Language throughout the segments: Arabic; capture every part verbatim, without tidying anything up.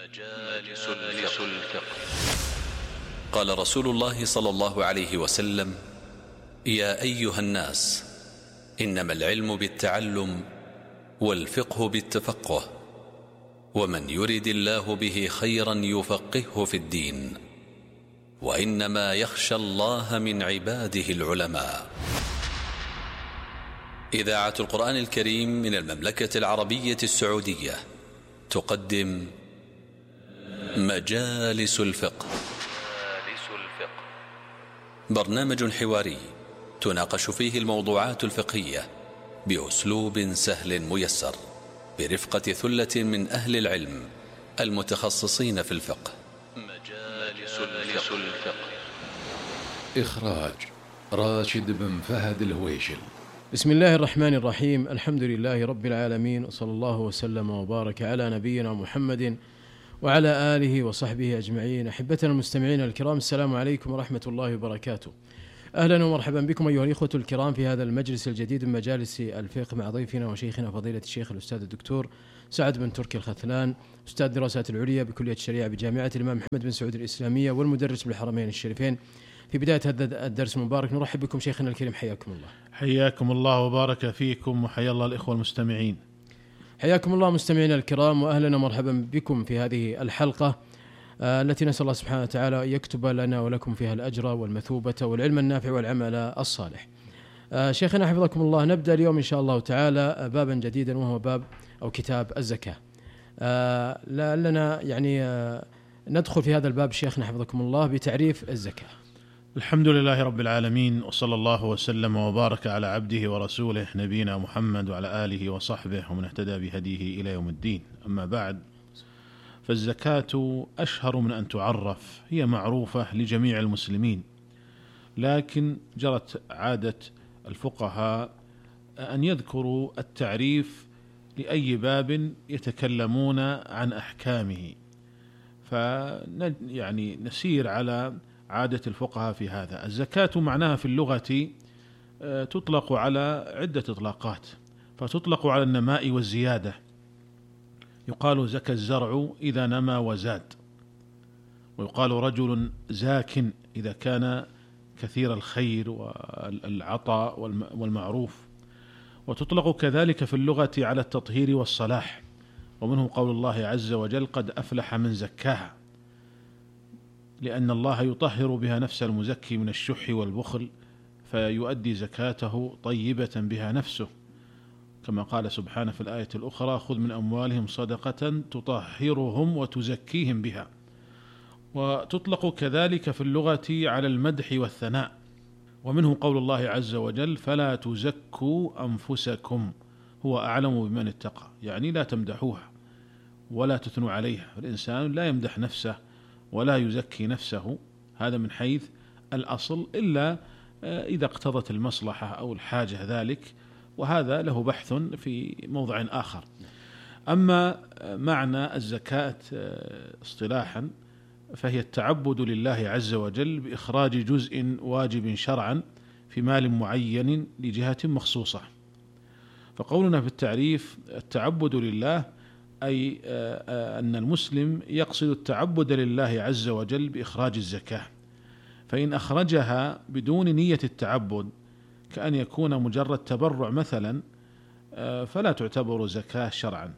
مجالس الفقه. قال رسول الله صلى الله عليه وسلم: يا أيها الناس، إنما العلم بالتعلم والفقه بالتفقه، ومن يرد الله به خيرا يفقهه في الدين، وإنما يخشى الله من عباده العلماء. إذاعة القرآن الكريم من المملكة العربية السعودية تقدم مجالس الفقه. برنامج حواري تناقش فيه الموضوعات الفقهية بأسلوب سهل ميسر، برفقة ثلة من أهل العلم المتخصصين في الفقه. مجالس الفقه. إخراج راشد بن فهد الهويشل. بسم الله الرحمن الرحيم. الحمد لله رب العالمين، وصلى الله وسلم وبارك على نبينا محمد وعلى آله وصحبه أجمعين. أحبتنا المستمعين الكرام، السلام عليكم ورحمة الله وبركاته. أهلا ومرحبا بكم أيها الإخوة الكرام في هذا المجلس الجديد من مجالس الفقه مع ضيفنا وشيخنا فضيلة الشيخ الأستاذ الدكتور سعد بن تركي الختلان، أستاذ الدراسات العليا بكلية الشريعة بجامعة الإمام محمد بن سعود الإسلامية والمدرس بالحرمين الشريفين. في بداية هذا الدرس المبارك نرحب بكم شيخنا الكريم، حياكم الله. حياكم الله وبارك فيكم، وحيا الله الإخوة المستمعين. حياكم الله مستمعينا الكرام، وأهلا ومرحبا بكم في هذه الحلقة آه التي نسأل الله سبحانه وتعالى أن يكتب لنا ولكم فيها الأجر والمثوبة والعلم النافع والعمل الصالح. آه شيخنا حفظكم الله، نبدأ اليوم إن شاء الله تعالى بابا جديدا، وهو باب أو كتاب الزكاة. آه لعلنا يعني آه ندخل في هذا الباب شيخنا حفظكم الله بتعريف الزكاة. الحمد لله رب العالمين، وصلى الله وسلم وبارك على عبده ورسوله نبينا محمد وعلى آله وصحبه ومن اهتدى بهديه إلى يوم الدين. أما بعد، فالزكاة أشهر من أن تعرف، هي معروفة لجميع المسلمين، لكن جرت عادة الفقهاء أن يذكروا التعريف لأي باب يتكلمون عن أحكامه، فيعني نسير على عادة الفقهاء في هذا. الزكاة معناها في اللغة تطلق على عدة إطلاقات، فتطلق على النماء والزيادة، يقال زكى الزرع إذا نمى وزاد، ويقال رجل زاك إذا كان كثير الخير والعطاء والمعروف، وتطلق كذلك في اللغة على التطهير والصلاح، ومنه قول الله عز وجل: قد أفلح من زكاها، لأن الله يطهر بها نفس المزكي من الشح والبخل، فيؤدي زكاته طيبة بها نفسه، كما قال سبحانه في الآية الأخرى: خذ من أموالهم صدقة تطهرهم وتزكيهم بها. وتطلق كذلك في اللغة على المدح والثناء، ومنه قول الله عز وجل: فلا تزكوا أنفسكم هو أعلم بمن اتقى، يعني لا تمدحوها ولا تثنوا عليها. الإنسان لا يمدح نفسه ولا يزكي نفسه، هذا من حيث الأصل، إلا إذا اقتضت المصلحة أو الحاجة ذلك، وهذا له بحث في موضع آخر. أما معنى الزكاة اصطلاحا، فهي التعبد لله عز وجل بإخراج جزء واجب شرعا في مال معين لجهة مخصوصة. فقولنا في التعريف التعبد لله، أي أن المسلم يقصد التعبد لله عز وجل بإخراج الزكاة، فإن أخرجها بدون نية التعبد، كأن يكون مجرد تبرع مثلا، فلا تعتبر زكاة شرعا.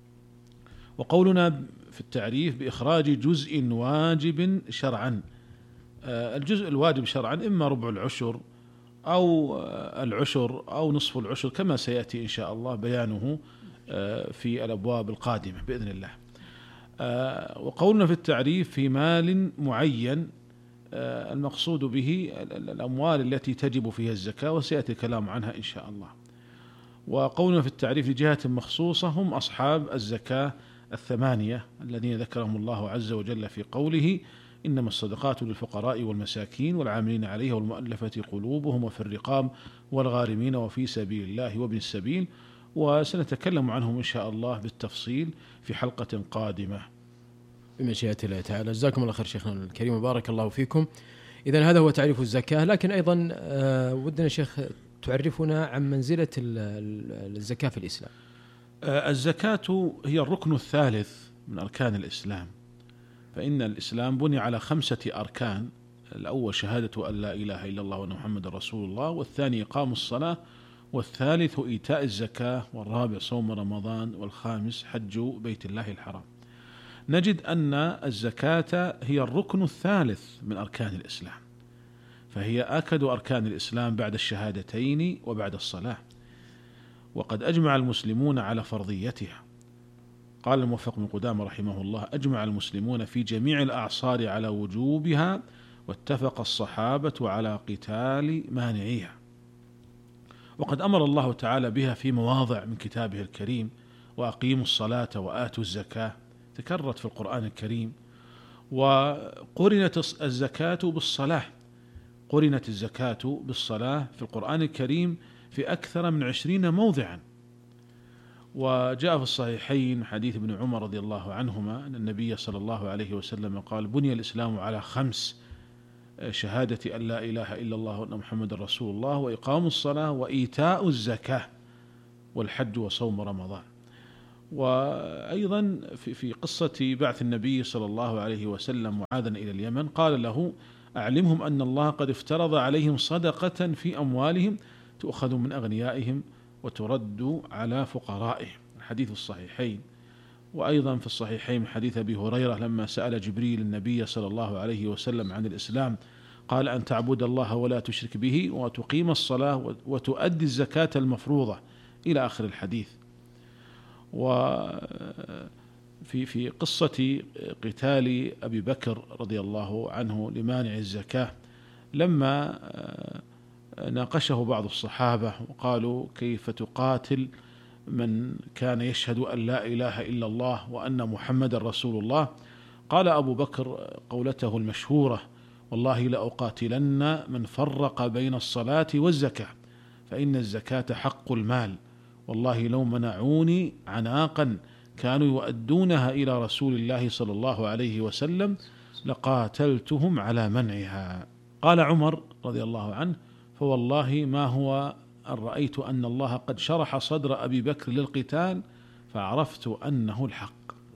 وقولنا في التعريف بإخراج جزء واجب شرعا، الجزء الواجب شرعا إما ربع العشر أو العشر أو نصف العشر، كما سيأتي إن شاء الله بيانه في الأبواب القادمة بإذن الله. وقولنا في التعريف في مال معين، المقصود به الأموال التي تجب فيها الزكاة، وسيأتي الكلام عنها إن شاء الله. وقولنا في التعريف لجهة مخصوصة هم أصحاب الزكاة الثمانية الذين ذكرهم الله عز وجل في قوله: إنما الصدقات للفقراء والمساكين والعاملين عليها والمؤلفة قلوبهم وفي الرقاب والغارمين وفي سبيل الله وابن السبيل، وسنتكلم عنهم إن شاء الله بالتفصيل في حلقة قادمة بمشيئة الله تعالى. جزاكم الله خير شيخنا الكريم وبارك الله فيكم. إذن هذا هو تعريف الزكاة، لكن أيضا آه ودنا شيخ تعرفنا عن منزلة الزكاة في الإسلام. الزكاة هي الركن الثالث من أركان الإسلام، فإن الإسلام بني على خمسة أركان: الأول شهادة أن لا إله إلا الله وأن محمد رسول الله، والثاني إقام الصلاة، والثالث إيتاء الزكاة، والرابع صوم رمضان، والخامس حج بيت الله الحرام. نجد أن الزكاة هي الركن الثالث من أركان الإسلام، فهي آكد أركان الإسلام بعد الشهادتين وبعد الصلاة، وقد أجمع المسلمون على فرضيتها. قال الموفق بن قدامة رحمه الله: أجمع المسلمون في جميع الأعصار على وجوبها، واتفق الصحابة على قتال مانعيها. وقد أمر الله تعالى بها في مواضع من كتابه الكريم: وأقيموا الصلاة وآتوا الزكاة، تكررت في القرآن الكريم. وقرنت الزكاة بالصلاة، قرنت الزكاة بالصلاة في القرآن الكريم في أكثر من عشرين موضعا. وجاء في الصحيحين حديث ابن عمر رضي الله عنهما أن النبي صلى الله عليه وسلم قال: بني الإسلام على خمس: شهادة أن لا إله إلا الله وأن محمد رسول الله، وإقام الصلاة، وإيتاء الزكاة، والحج، وصوم رمضان. وأيضا في قصة بعث النبي صلى الله عليه وسلم معاذا إلى اليمن قال له: أعلمهم أن الله قد افترض عليهم صدقة في أموالهم تؤخذ من أغنيائهم وترد على فقرائهم. الحديث الصحيحين. وأيضا في الصحيحين حديث أبي هريرة لما سأل جبريل النبي صلى الله عليه وسلم عن الإسلام قال: أن تعبد الله ولا تشرك به، وتقيم الصلاة، وتؤدي الزكاة المفروضة، إلى آخر الحديث. وفي في قصة قتال أبي بكر رضي الله عنه لمانع الزكاة، لما ناقشه بعض الصحابة وقالوا: كيف تقاتل من كان يشهد أن لا إله إلا الله وأن محمد رسول الله؟ قال أبو بكر قولته المشهورة: والله لأقاتلن من فرق بين الصلاة والزكاة، فإن الزكاة حق المال، والله لو منعوني عناقا كانوا يؤدونها إلى رسول الله صلى الله عليه وسلم لقاتلتهم على منعها. قال عمر رضي الله عنه: فوالله ما هو أن رأيت أن الله قد شرح صدر أبي بكر للقتال فعرفت أنه الحق.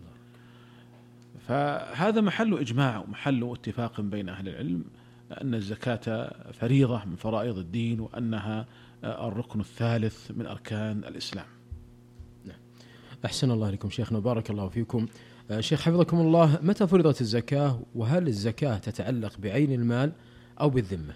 فهذا محل إجماع ومحل اتفاق بين أهل العلم أن الزكاة فريضة من فرائض الدين، وأنها الركن الثالث من أركان الإسلام. أحسن الله لكم شيخنا، بارك الله فيكم. شيخ حفظكم الله، متى فرضت الزكاة؟ وهل الزكاة تتعلق بعين المال أو بالذمة؟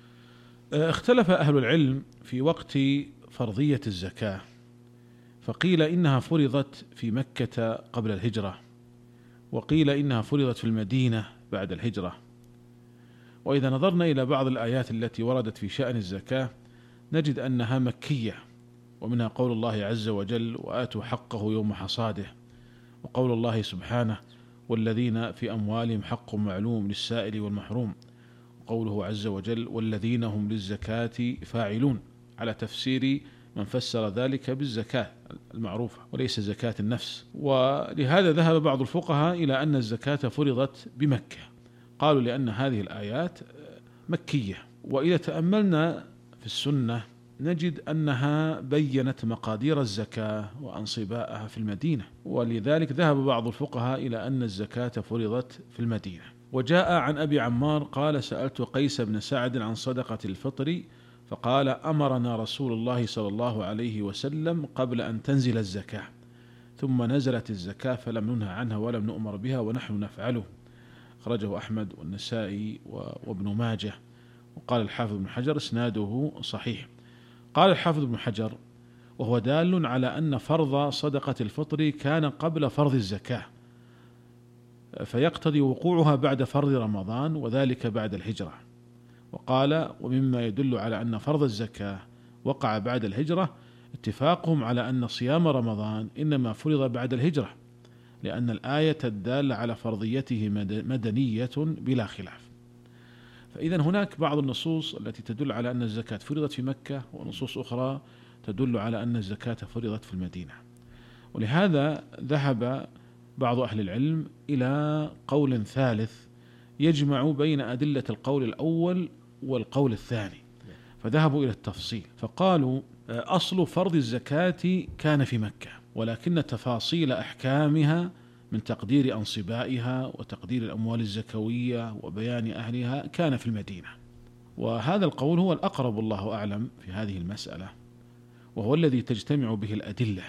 اختلف أهل العلم في وقت فرضية الزكاة، فقيل إنها فرضت في مكة قبل الهجرة، وقيل إنها فرضت في المدينة بعد الهجرة. وإذا نظرنا إلى بعض الآيات التي وردت في شأن الزكاة نجد أنها مكية، ومنها قول الله عز وجل: وآتوا حقه يوم حصاده، وقول الله سبحانه: والذين في أموالهم حق معلوم للسائل والمحروم، وقوله عز وجل: والذين هم للزكاة فاعلون، على تفسير من فسر ذلك بالزكاة المعروفة وليس زكاة النفس. ولهذا ذهب بعض الفقهاء إلى أن الزكاة فرضت بمكة، قالوا لأن هذه الآيات مكية. وإذا تأملنا في السنة نجد أنها بينت مقادير الزكاة وأنصباءها في المدينة، ولذلك ذهب بعض الفقهاء إلى أن الزكاة فرضت في المدينة. وجاء عن أبي عمار قال: سألت قيس بن سعد عن صدقة الفطر فقال: أمرنا رسول الله صلى الله عليه وسلم قبل أن تنزل الزكاة، ثم نزلت الزكاة فلم ننهى عنها ولم نؤمر بها ونحن نفعله. أخرجه أحمد والنسائي وابن ماجه. وقال الحافظ بن حجر: إسناده صحيح. قال الحافظ بن حجر: وهو دال على أن فرض صدقة الفطر كان قبل فرض الزكاة، فيقتضي وقوعها بعد فرض رمضان، وذلك بعد الهجرة. وقال: ومما يدل على أن فرض الزكاة وقع بعد الهجرة اتفاقهم على أن صيام رمضان إنما فرض بعد الهجرة، لأن الآية الدالة على فرضيته مدنية بلا خلاف. فإذا هناك بعض النصوص التي تدل على أن الزكاة فرضت في مكة، ونصوص أخرى تدل على أن الزكاة فرضت في المدينة. ولهذا ذهب بعض أهل العلم إلى قول ثالث يجمع بين أدلة القول الأول والقول الثاني، فذهبوا إلى التفصيل، فقالوا: أصل فرض الزكاة كان في مكة، ولكن تفاصيل أحكامها من تقدير أنصبائها وتقدير الأموال الزكوية وبيان أهلها كان في المدينة. وهذا القول هو الأقرب والله أعلم في هذه المسألة، وهو الذي تجتمع به الأدلة،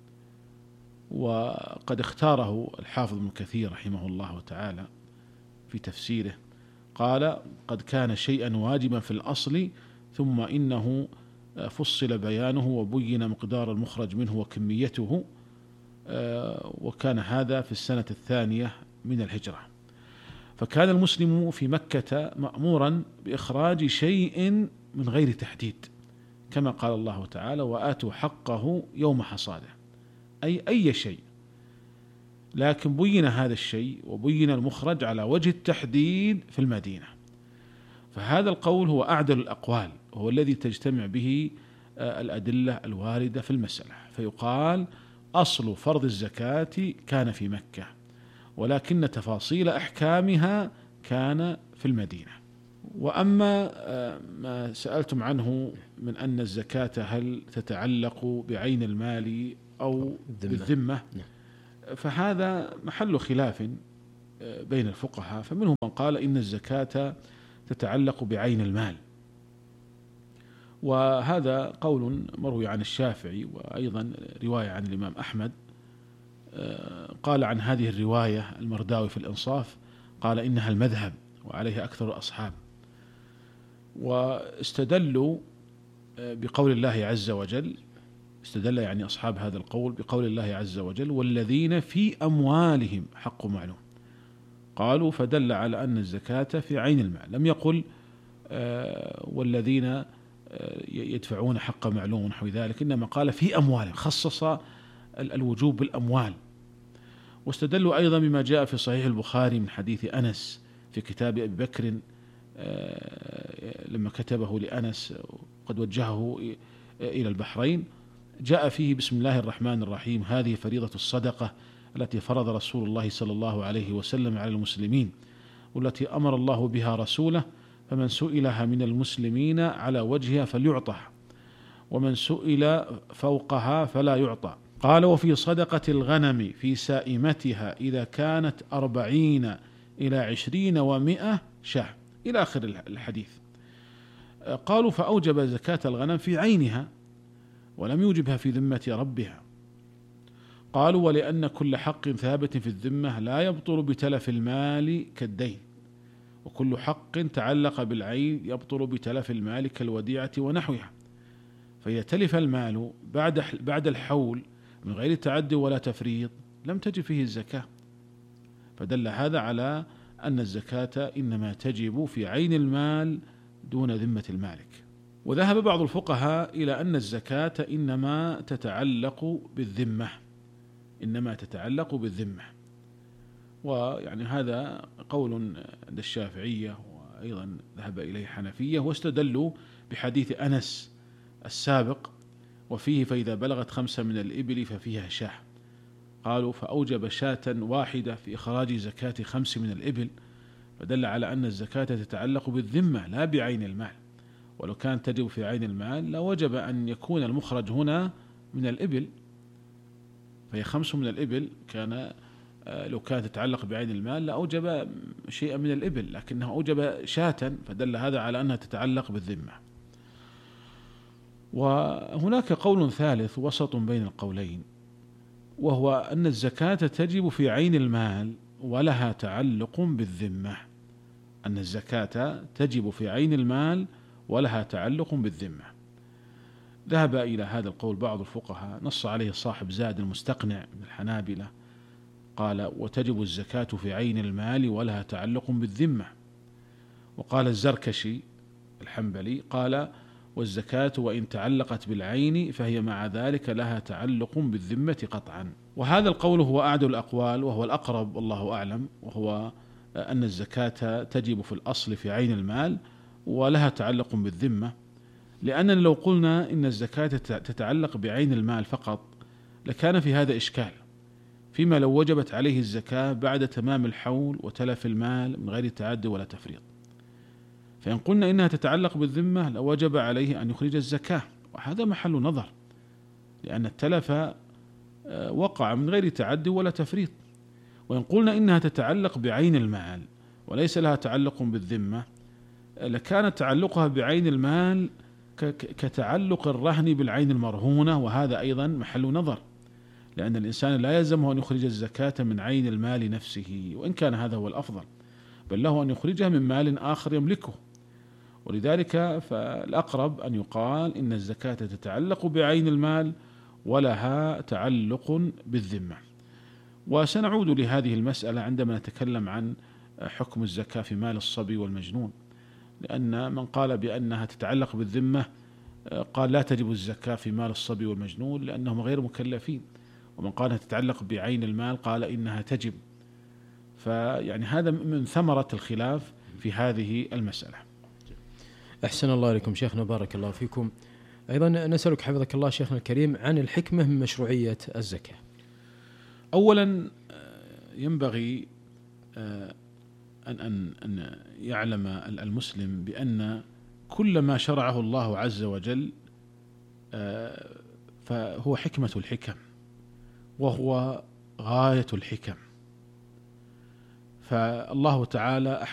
وقد اختاره الحافظ ابن كثير رحمه الله تعالى في تفسيره، قال: قد كان شيئا واجبا في الأصل ثم إنه فصل بيانه وبين مقدار المخرج منه وكميته، وكان هذا في السنة الثانية من الهجرة. فكان المسلم في مكة مأمورا بإخراج شيء من غير تحديد، كما قال الله تعالى: وآتوا حقه يوم حصاده، أي أي شيء، لكن بين هذا الشيء وبين المخرج على وجه التحديد في المدينة. فهذا القول هو أعدل الأقوال، وهو الذي تجتمع به الأدلة الواردة في المسألة، فيقال: أصل فرض الزكاة كان في مكة، ولكن تفاصيل أحكامها كان في المدينة. وأما ما سألتم عنه من أن الزكاة هل تتعلق بعين المال أو بالذمة، فهذا محل خلاف بين الفقهاء، فمنهم من قال إن الزكاة تتعلق بعين المال، وهذا قول مروي عن الشافعي، وأيضا رواية عن الإمام أحمد. قال عن هذه الرواية المرداوي في الإنصاف، قال إنها المذهب وعليه أكثر الأصحاب، واستدلوا بقول الله عز وجل، استدل يعني أصحاب هذا القول بقول الله عز وجل: والذين في أموالهم حق معلوم. قالوا فدل على أن الزكاة في عين المال، لم يقل والذين يدفعون حق معلوم ونحو ذلك، إنما قال في أموالهم، خصص الوجوب بالأموال. واستدلوا أيضا بما جاء في صحيح البخاري من حديث أنس في كتاب أبي بكر لما كتبه لأنس قد وجهه إلى البحرين، جاء فيه: بسم الله الرحمن الرحيم، هذه فريضة الصدقة التي فرض رسول الله صلى الله عليه وسلم على المسلمين، والتي أمر الله بها رسوله، فمن سئلها من المسلمين على وجهها فليعطها، ومن سئل فوقها فلا يعطى. قال: وفي صدقة الغنم في سائمتها إذا كانت أربعين إلى عشرين ومئة شاه، إلى آخر الحديث. قالوا: فأوجب زكاة الغنم في عينها ولم يوجبها في ذمة ربها. قالوا: ولأن كل حق ثابت في الذمة لا يبطل بتلف المال كالدين، وكل حق تعلق بالعين يبطل بتلف المال كالوديعة ونحوها، فإذا تلف المال بعد بعد الحول من غير تعدي ولا تفريط لم تجب فيه الزكاة، فدل هذا على أن الزكاة إنما تجب في عين المال دون ذمة المالك. وذهب بعض الفقهاء إلى أن الزكاة إنما تتعلق بالذمة، إنما تتعلق بالذمة، ويعني هذا قول عند الشافعية، وأيضا ذهب إليه حنفية، واستدلوا بحديث أنس السابق وفيه: فإذا بلغت خمسة من الإبل ففيها شاة. قالوا: فأوجب شاة واحدة في إخراج زكاة خمس من الإبل، فدل على أن الزكاة تتعلق بالذمة لا بعين المال، ولو كانت تجب في عين المال لوجب أن يكون المخرج هنا من الإبل، فهي خمس من الإبل، كان لو كانت تتعلق بعين المال لأوجب شيئا من الإبل، لكنها أوجب شاة، فدل هذا على أنها تتعلق بالذمة. وهناك قول ثالث وسط بين القولين، وهو أن الزكاة تجب في عين المال ولها تعلق بالذمة، أن الزكاة تجب في عين المال ولها تعلق بالذمة. ذهب إلى هذا القول بعض الفقهاء، نص عليه صاحب زاد المستقنع من الحنابلة، قال: وتجب الزكاة في عين المال ولها تعلق بالذمة. وقال الزركشي الحنبلي قال: والزكاة وإن تعلقت بالعين فهي مع ذلك لها تعلق بالذمة قطعا. وهذا القول هو أعدل الأقوال وهو الأقرب والله أعلم، وهو أن الزكاة تجب في الأصل في عين المال ولها تعلق بالذمة، لأننا لو قلنا إن الزكاة تتعلق بعين المال فقط لكان في هذا إشكال، فيما لو وجبت عليه الزكاة بعد تمام الحول وتلف المال من غير تعدي ولا تفريط. فإن قلنا إنها تتعلق بالذمة لوجب عليه أن يخرج الزكاة، وهذا محل نظر، لأن التلف وقع من غير تعدي ولا تفريط. وإن قلنا إنها تتعلق بعين المال وليس لها تعلق بالذمة، لكان تعلقها بعين المال كتعلق الرهن بالعين المرهونة، وهذا أيضا محل نظر، لأن الإنسان لا يلزمه أن يخرج الزكاة من عين المال نفسه، وإن كان هذا هو الأفضل، بل له أن يخرجها من مال آخر يملكه. ولذلك فالأقرب أن يقال إن الزكاة تتعلق بعين المال ولها تعلق بالذمة. وسنعود لهذه المسألة عندما نتكلم عن حكم الزكاة في مال الصبي والمجنون، لأن من قال بأنها تتعلق بالذمة قال لا تجب الزكاة في مال الصبي والمجنون لأنهم غير مكلفين، ومن قال انها تتعلق بعين المال قال إنها تجب. فيعني هذا من ثمرة الخلاف في هذه المسألة. أحسن الله إليكم شيخنا، بارك الله فيكم. أيضا نسألك حفظك الله شيخنا الكريم عن الحكمة من مشروعية الزكاة. أولا ينبغي أن أن أن يعلم المسلم بأن كل ما شرعه الله عز وجل فهو حكمة الحكم، وهو غاية الحكم. فالله تعالى